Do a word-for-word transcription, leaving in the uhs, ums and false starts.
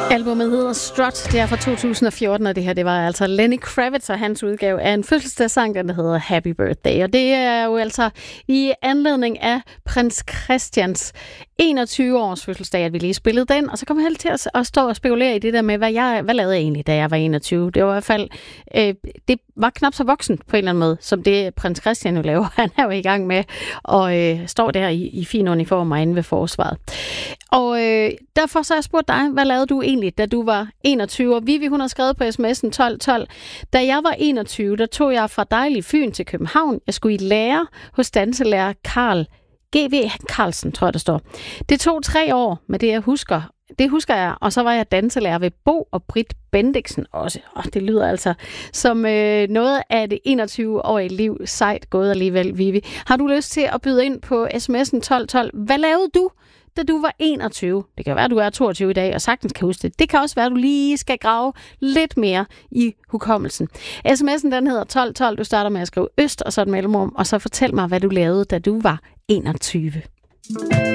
Albumet hedder Strut, det er fra to tusind og fjorten, og det her, det var altså Lenny Kravitz og hans udgave af en fødselsdagssang, der hedder Happy Birthday. Og det er jo altså i anledning af prins Christians enogtyve års fødselsdag, at vi lige spillede den, og så kommer jeg til at, at stå og spekulere i det der med, hvad, jeg, hvad lavede jeg egentlig, da jeg var enogtyve. Det var i hvert fald, øh, det var knap så voksen på en eller anden måde, som det prins Christian jo laver. Han er jo i gang med og øh, står der i, i fin uniform og inde ved forsvaret. Og øh, derfor så har jeg spurgt dig, hvad lavede du egentlig, da du var enogtyve? Og Vivi, hun har skrevet på sms'en tolv tolv. Da jeg var enogtyve, der tog jeg fra dejlig Fyn til København. Jeg skulle i lære hos danselærer Karl G V Carlsen, tror jeg, der står. Det tog tre år med det, jeg husker. Det husker jeg, og så var jeg danselærer ved Bo og Britt Bendiksen også. Oh, det lyder altså som øh, noget af det enogtyve-årige liv. Sejt gået alligevel, Vivi. Har du lyst til at byde ind på sms'en tolv tolv? Hvad lavede du, da du var enogtyve? Det kan være, at du er toogtyve i dag, og sagtens kan huske det. Det kan også være, at du lige skal grave lidt mere i hukommelsen. sms'en, den hedder tolv tolv. Du starter med at skrive øst, og så et mellemrum, og så fortæl mig, hvad du lavede, da du var enogtyve.